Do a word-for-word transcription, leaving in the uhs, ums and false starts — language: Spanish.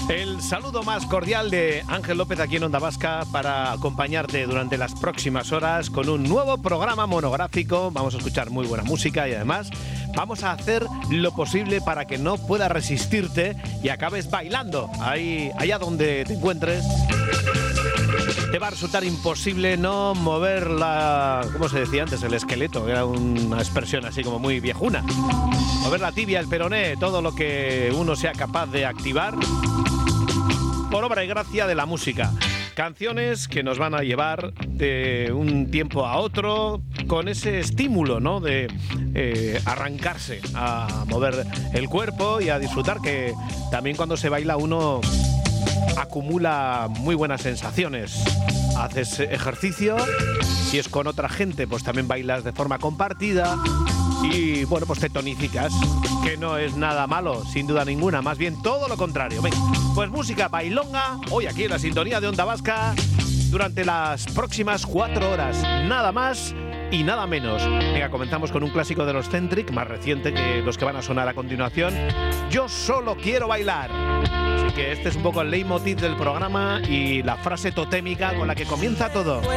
El saludo más cordial de Ángel López aquí en Onda Vasca para acompañarte durante las próximas horas con un nuevo programa monográfico. Vamos a escuchar muy buena música y además vamos a hacer lo posible para que no puedas resistirte y acabes bailando ahí, allá donde te encuentres. Te va a resultar imposible no mover la... ¿Cómo se decía antes? El esqueleto, era una expresión así como muy viejuna. Mover la tibia, el peroné, todo lo que uno sea capaz de activar por obra y gracia de la música. Canciones que nos van a llevar de un tiempo a otro con ese estímulo, ¿no? De eh, arrancarse a mover el cuerpo y a disfrutar, que también cuando se baila uno acumula muy buenas sensaciones. Haces ejercicio, si es con otra gente pues también bailas de forma compartida y bueno, pues te tonificas, que no es nada malo, sin duda ninguna, más bien todo lo contrario. Venga, pues música bailonga, hoy aquí en la sintonía de Onda Vasca, durante las próximas cuatro horas, nada más y nada menos. Venga, comenzamos con un clásico de los Centric, más reciente que los que van a sonar a continuación. Yo solo quiero bailar. Así que este es un poco el leitmotiv del programa y la frase totémica con la que comienza todo.